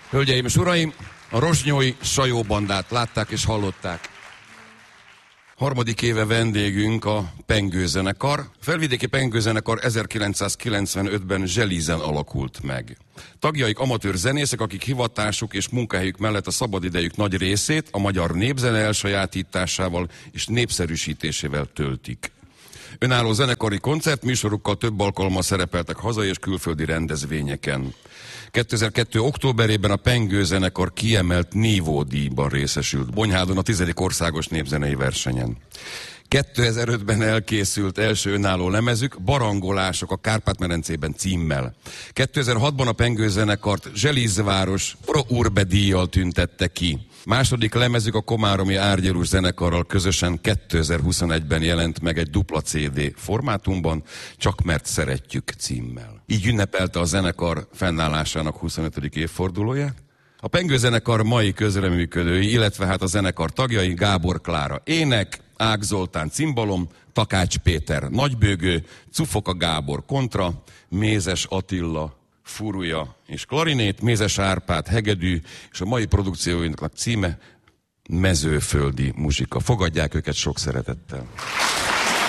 Hölgyeim és uraim, a rozsnyói Sajó bandát látták és hallották. Harmadik éve vendégünk a Pengő zenekar. A felvidéki Pengő zenekar 1995-ben Zselízen alakult meg. Tagjaik amatőr zenészek, akik hivatásuk és munkahelyük mellett a szabadidejük nagy részét a magyar népzene elsajátításával és népszerűsítésével töltik. Önálló zenekari koncertműsorukkal több alkalommal szerepeltek hazai és külföldi rendezvényeken. 2002. októberében a Pengő zenekar kiemelt nívódíjban részesült Bonyhádon a 10. országos népzenei versenyen. 2005-ben elkészült első önálló lemezük, Barangolások a Kárpát-medencében címmel. 2006-ban a Pengő zenekart Zselízváros Pro Urbe díjjal tüntette ki. Második lemezük a komáromi Árgyalús zenekarral közösen 2021-ben jelent meg egy dupla CD formátumban, Csak mert szeretjük címmel. Így ünnepelte a zenekar fennállásának 25. évfordulóját. A Pengő zenekar mai közreműködői, illetve hát a zenekar tagjai: Gábor Klára ének, Ág Zoltán cimbalom, Takács Péter nagybőgő, Cufoka Gábor kontra, Mézes Attila fúrúja és klarinét, Mézes Árpád hegedű, és a mai produkcióinknak címe Mezőföldi muzsika. Fogadják őket sok szeretettel!